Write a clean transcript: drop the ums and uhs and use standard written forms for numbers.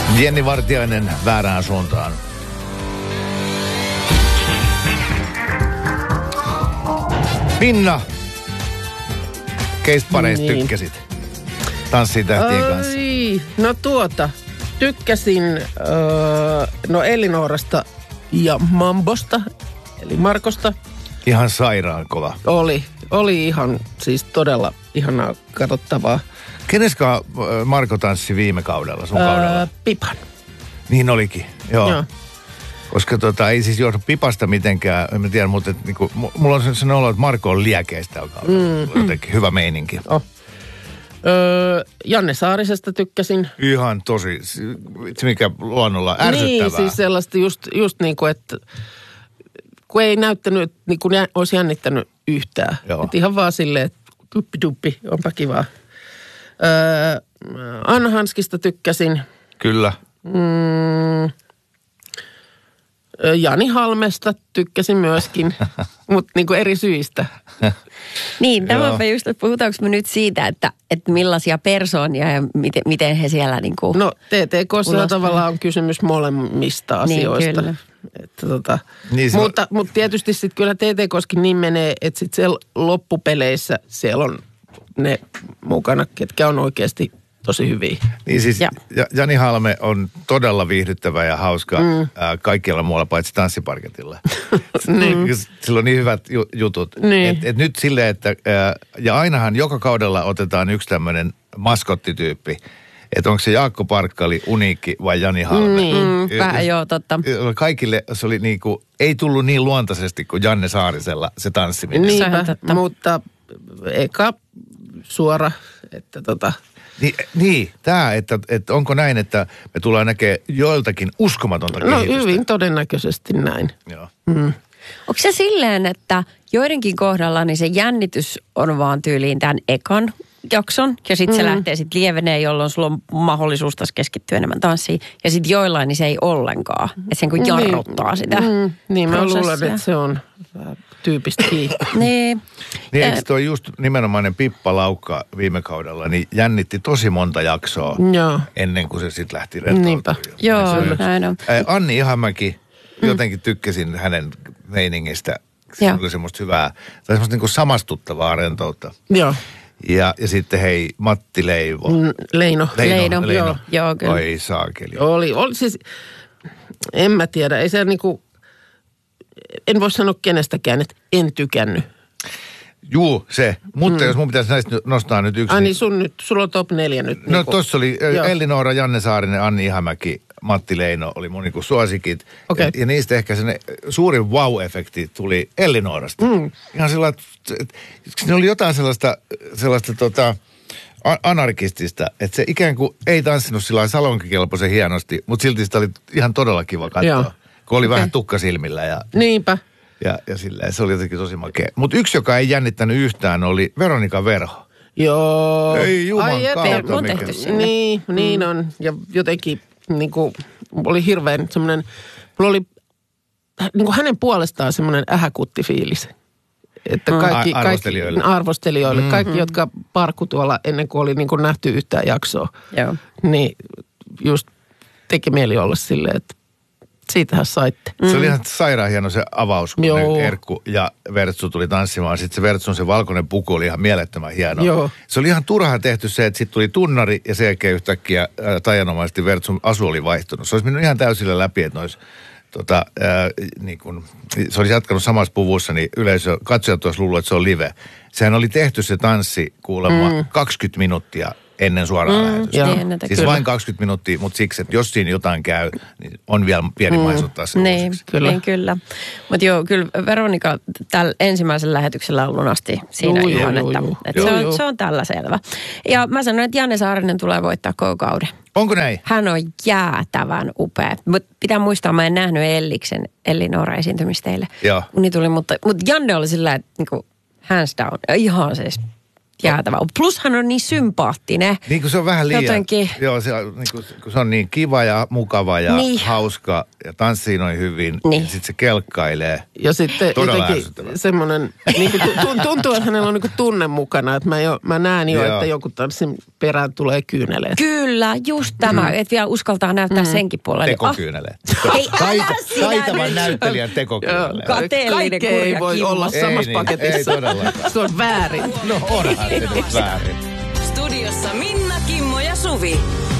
Jenni Vartiainen väärään suuntaan. Minna, keistä pareista tykkäsit Tanssiin tähtien kanssa? No tykkäsin Ellinorasta ja Mambosta, eli Markosta. Ihan sairaan kova. Oli ihan siis todella ihanaa katsottavaa. Keneskaan Marko tanssi viime kaudella, sun kaudella? Pipan. Niin olikin, joo. Koska ei siis johdu Pipasta mitenkään, en tiedä, mutta niinku, mulla on sellainen olo, että Marko on liekeistä tällä kaudella. Jotenkin hyvä meininki. Janne Saarisesta tykkäsin. Ihan tosi, mikä luonnolla ärsyttävää. Niin, siis sellaista just niin kuin, että kun ei näyttänyt, niin kuin olisi jännittänyt yhtään. Että ihan vaan silleen, että tuppi, onpa kivaa. Anna Hanskista tykkäsin. Kyllä. Jani Halmesta tykkäsin myöskin, mutta niin kuin eri syistä. Niin, tämäpä just, että puhutaanko me nyt siitä, että millaisia persoonia ja miten he siellä niin kuin... No, TTK:ssa tavallaan on kysymys molemmista asioista. Niin, kyllä. Että mutta tietysti sitten kyllä TTK:skin niin menee, että sitten siellä loppupeleissä siellä on ne mukana, ketkä on oikeasti tosi hyviä. Niin siis Jani Halme on todella viihdyttävä ja hauska kaikkialla muualla paitsi tanssiparketilla. Sillä on niin hyvät jutut. Niin. Et nyt silleen, että ja ainahan joka kaudella otetaan yksi tämmöinen maskottityyppi. Että onko se Jaakko Parkkali, Uniikki vai Jani Halme. Vähän joo, totta. Kaikille se oli niinku, ei tullut niin luontaisesti kuin Janne Saarisella se tanssiminen. Niinpä, mutta eka suora, että Niin, tämä, että onko näin, että me tullaan näkemään joiltakin uskomatonta kehitystä? No hyvin todennäköisesti näin. Joo. Onko se silleen, että joidenkin kohdalla niin se jännitys on vaan tyyliin tämän ekan jakson ja sitten se lähtee sitten lievenee, jolloin sulla on mahdollisuus taas keskittyä enemmän tanssiin. Ja sitten joillain niin se ei ollenkaan, että se niin jarruttaa sitä Niin, mä luulen, että se on tyypistä kiinni. Niin. Niin eikö toi just nimenomainen Pippa Laukka viime kaudella, niin jännitti tosi monta jaksoa ennen kuin se sitten lähti rentoutumaan. Niinpä. Joo, näin on. Anni Ihamäki, jotenkin tykkäsin hänen meiningistä. Se oli semmoista hyvää, tai semmoista niinku samastuttavaa rentoutta. Joo. Ja sitten hei, Matti Leino. Leino. Joo, kyllä. Oi saakeli. Oli siis, en mä tiedä, ei se niinku, en voi sanoa kenestäkään, että en tykännyt. Juu, se. Mutta jos mun pitäisi näistä nostaa nyt yksi. Ai niin, sulla on top 4 nyt. No tossa oli Elli-Noora, Janne Saarinen, Anni Ihamäki, Matti Leino oli mun niinku suosikit. Okay. Ja niistä ehkä se suurin wow-efekti tuli Elli-Noorasta. Ihan sellainen, että ne oli jotain sellaista anarkistista, että se ikään kuin ei tanssinut sillä salonkikelpoisen hienosti, mutta silti sitä oli ihan todella kiva katsoa. Kun oli vähän tukka silmillä ja... Niinpä. Ja silleen, se oli jotenkin tosi makea. Mutta yksi, joka ei jännittänyt yhtään, oli Veronika Verho. Joo. Ei juman kautta. On tehty sinne. Niin on. Ja jotenkin niinku, oli hirveän semmoinen, mulla oli niinku hänen puolestaan semmoinen ähäkutti-fiilis. Että kaikki arvostelijoille. Kaikki, jotka parku tuolla ennen kuin oli niinku nähty yhtään jaksoa. Joo. Niin just teki mieli olla silleen, että siitähän saitte. Se oli ihan sairaan hieno se avaus, kun Erkku ja Vertsu tuli tanssimaan. Sitten se Vertsun se valkoinen puku oli ihan mielettömän hieno. Joo. Se oli ihan turha tehty se, että sitten tuli tunnari ja sen jälkeen yhtäkkiä taianomaisesti Vertsun asu oli vaihtunut. Se olisi mennyt ihan täysillä läpi, että nois, niin kun, se olisi jatkanut samassa puvussa, niin katsojat olisi luullut, että se on live. Sehän oli tehty se tanssi kuulemma 20 minuuttia ennen suoraa lähetystä. Siis vain 20 minuuttia, mutta siksi, että jos siinä jotain käy, niin on vielä pieni maisuttaa se uusiksi. Kyllä. Mutta joo, kyllä Veronika tällä ensimmäisellä lähetyksellä lunasti siinä ihan, että se on tällä selvä. Ja mä sanoin, että Janne Saarinen tulee voittaa koko kauden. Onko näin? Hän on jäätävän upea. Mutta pitää muistaa, mä en nähnyt Elliksen Elli-Noora esiintymistä teille. Joo. Niin tuli, mutta Janne oli sillä, että niinku, hands down, ihan siis jäätävä. Plus hän on niin sympaattinen. Niin kuin se on vähän liian. Jotenkin. Joo, kun se on niin kiva ja mukava ja hauska ja tanssii noin hyvin. Niin. Ja sitten se kelkkailee. Ja sitten jotenkin semmoinen, niin tuntuu, että hänellä on niin kuin tunne mukana. Että mä näen jo, että joku tanssin perään tulee kyyneleet. Kyllä, just tämä. Että vielä uskaltaa näyttää senkin puolelle. Tekokyyneleet. Taitavan näyttelijän tekokyyneleet. Kateellinen kurja ei voi olla samassa paketissa. Ei todellakaan. Se on väärin. No onhan se nyt väärin. Studiossa Minna, Kimmo ja Suvi.